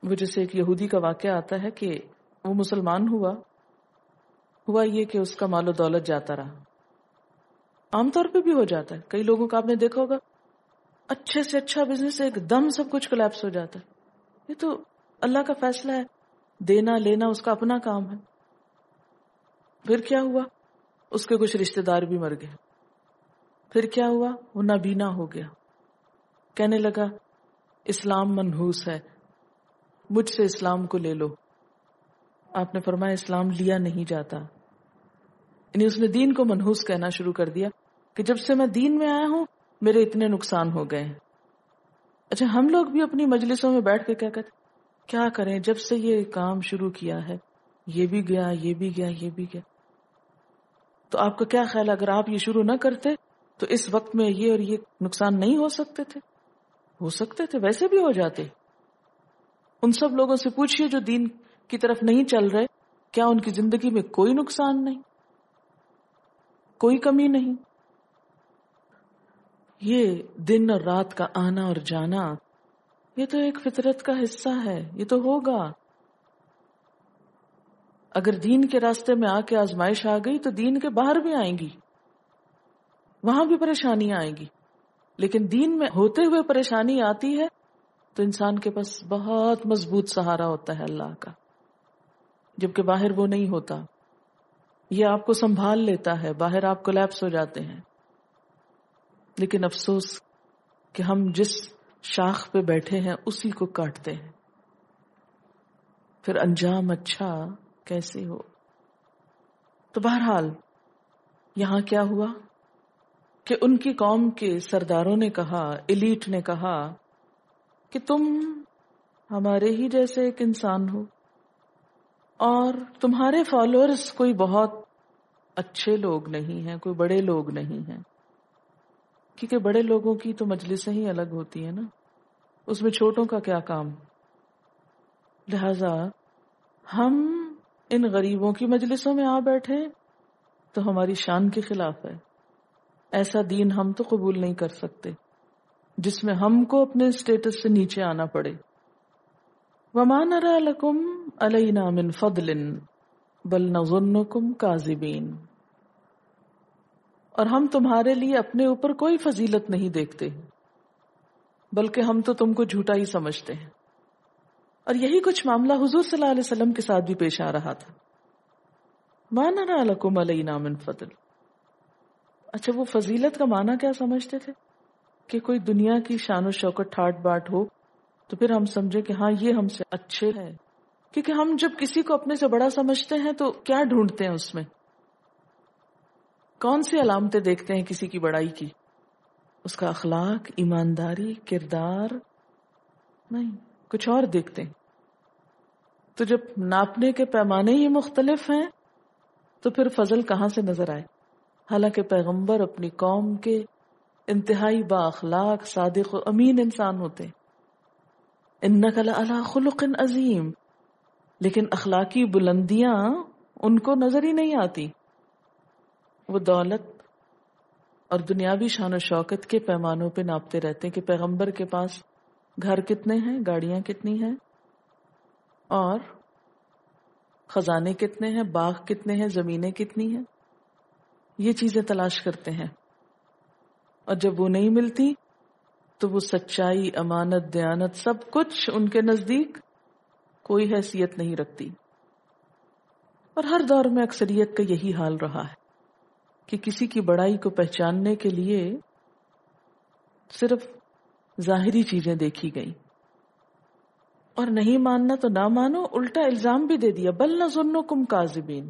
وہ جیسے ایک یہودی کا واقعہ آتا ہے کہ وہ مسلمان ہوا یہ کہ اس کا مال و دولت جاتا رہا. عام طور پہ بھی ہو جاتا ہے. کئی لوگوں کا آپ نے دیکھا ہوگا اچھے سے اچھا بزنس ایک دم سب کچھ کولیپس ہو جاتا ہے. یہ تو اللہ کا فیصلہ ہے، دینا لینا اس کا اپنا کام ہے. پھر کیا ہوا؟ اس کے کچھ رشتہ دار بھی مر گئے. پھر کیا ہوا؟ وہ نابینا ہو گیا. کہنے لگا اسلام منحوس ہے، مجھ سے اسلام کو لے لو. آپ نے فرمایا اسلام لیا نہیں جاتا. یعنی اس نے دین کو منحوس کہنا شروع کر دیا کہ جب سے میں دین میں آیا ہوں میرے اتنے نقصان ہو گئے ہیں. اچھا، ہم لوگ بھی اپنی مجلسوں میں بیٹھ کے کیا کریں، جب سے یہ کام شروع کیا ہے یہ بھی گیا یہ بھی گیا یہ بھی گیا. تو آپ کا کیا خیال، اگر آپ یہ شروع نہ کرتے تو اس وقت میں یہ اور یہ نقصان نہیں ہو سکتے تھے؟ ہو سکتے تھے، ویسے بھی ہو جاتے. ان سب لوگوں سے پوچھئے جو دین کی طرف نہیں چل رہے، کیا ان کی زندگی میں کوئی نقصان نہیں، کوئی کمی نہیں؟ یہ دن اور رات کا آنا اور جانا یہ تو ایک فطرت کا حصہ ہے، یہ تو ہوگا. اگر دین کے راستے میں آ کے آزمائش آ گئی تو دین کے باہر بھی آئیں گی، وہاں بھی پریشانیاں آئیں گی. لیکن دین میں ہوتے ہوئے پریشانی آتی ہے تو انسان کے پاس بہت مضبوط سہارا ہوتا ہے اللہ کا، جبکہ باہر وہ نہیں ہوتا. یہ آپ کو سنبھال لیتا ہے، باہر آپ کولیپس ہو جاتے ہیں. لیکن افسوس کہ ہم جس شاخ پہ بیٹھے ہیں اسی کو کاٹتے ہیں، پھر انجام اچھا کیسے ہو. تو بہرحال یہاں کیا ہوا کہ ان کی قوم کے سرداروں نے کہا، ایلیٹ نے کہا کہ تم ہمارے ہی جیسے ایک انسان ہو اور تمہارے فالوورز کوئی بہت اچھے لوگ نہیں ہیں، کوئی بڑے لوگ نہیں ہیں. کیونکہ بڑے لوگوں کی تو مجلسیں ہی الگ ہوتی ہیں نا، اس میں چھوٹوں کا کیا کام. لہذا ہم ان غریبوں کی مجلسوں میں آ بیٹھے تو ہماری شان کے خلاف ہے. ایسا دین ہم تو قبول نہیں کر سکتے جس میں ہم کو اپنے اسٹیٹس سے نیچے آنا پڑے. وَمَا نَرَى لَكُمْ عَلَيْنَا مِنْ فَضْلٍ بَلْ نَظُنُّكُمْ كَاذِبِينَ. اور ہم تمہارے لیے اپنے اوپر کوئی فضیلت نہیں دیکھتے، بلکہ ہم تو تم کو جھوٹا ہی سمجھتے ہیں. اور یہی کچھ معاملہ حضور صلی اللہ علیہ وسلم کے ساتھ بھی پیش آ رہا تھا. مَا نَرَى لَكُمْ عَلَيْنَا مِنْ فَضْلٍ. اچھا، وہ فضیلت کا معنی کیا سمجھتے تھے؟ کہ کوئی دنیا کی شان و شوکت ٹھاٹ باٹ ہو تو پھر ہم سمجھے کہ ہاں یہ ہم سے اچھے ہیں. کیونکہ ہم جب کسی کو اپنے سے بڑا سمجھتے ہیں تو کیا ڈھونڈتے ہیں اس میں؟ کون سی علامتیں دیکھتے ہیں کسی کی بڑائی کی؟ اس کا اخلاق، ایمانداری، کردار؟ نہیں، کچھ اور دیکھتے ہیں. تو جب ناپنے کے پیمانے ہی مختلف ہیں تو پھر فضل کہاں سے نظر آئے؟ حالانکہ پیغمبر اپنی قوم کے انتہائی با اخلاق، صادق و امین انسان ہوتے. انک لعلی خلق عظیم، لیکن اخلاقی بلندیاں ان کو نظر ہی نہیں آتی. وہ دولت اور دنیاوی شان و شوکت کے پیمانوں پہ ناپتے رہتے ہیں کہ پیغمبر کے پاس گھر کتنے ہیں، گاڑیاں کتنی ہیں، اور خزانے کتنے ہیں، باغ کتنے ہیں، زمینیں کتنی ہیں. یہ چیزیں تلاش کرتے ہیں. اور جب وہ نہیں ملتی تو وہ سچائی، امانت، دیانت سب کچھ ان کے نزدیک کوئی حیثیت نہیں رکھتی. اور ہر دور میں اکثریت کا یہی حال رہا ہے کہ کسی کی بڑائی کو پہچاننے کے لیے صرف ظاہری چیزیں دیکھی گئی، اور نہیں ماننا تو نہ مانو، الٹا الزام بھی دے دیا، بل نظنکم کاذبین.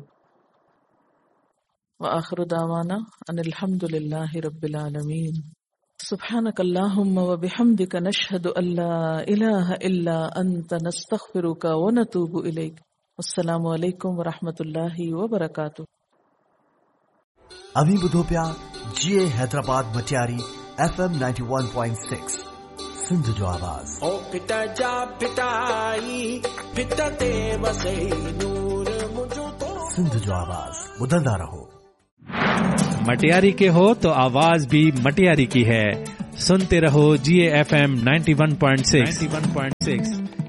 وآخر دعوانا ان الحمد للہ رب العالمین. سبحانک اللہم وبحمدک نشہد ان لا الہ الا انت نستغفرک ونتوب الیک. السلام علیکم ورحمۃ اللہ وبرکاتہ. ابھی بدھو پیا جیے حیدرآباد مٹیاری FM 91.6 سندھ جو آواز. او پتا جا پتائی پتتے وسے نور مجھو تو سندھ جو آواز بدلدا رہو. مٹیاری کے ہو تو آواز بھی مٹیاری کی ہے. سنتے رہو GAFM 91.6.